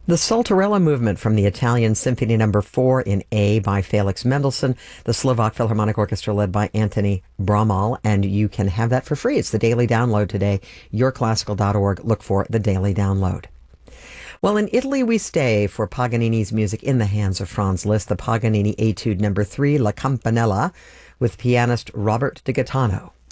The Saltarella Movement from the Italian Symphony Number 4 in A by Felix Mendelssohn, the Slovak Philharmonic Orchestra led by Anthony Bramall, and you can have that for free. It's the daily download today. yourclassical.org. Look for the daily download. Well, in Italy we stay for Paganini's music in the hands of Franz Liszt, the Paganini Etude Number 3, La Campanella, with pianist Robert de Gaetano.